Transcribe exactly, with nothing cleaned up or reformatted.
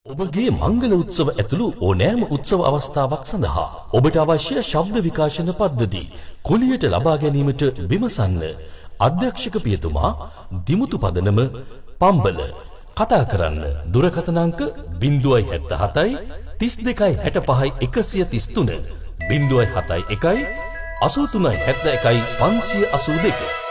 ඔබගේ මංගල උත්සව ඇතුළු ඕනෑම උත්සව අවස්ථාවක් සඳහා ඔබට අවශ්‍ය ශබ්ද විකාශන පද්ධති කුලියට ලබා ගැනීමට විමසන්න. අධ්‍යක්ෂක පියතුමා දිමුතු පදනම පම්බල. කතා කරන්න දුරකථන අංක ज़ीरो सात सात तीस दो पैंसठ एक तीस तीन ज़ीरो सात एक अस्सी तीन सात एक पाँच अस्सी दो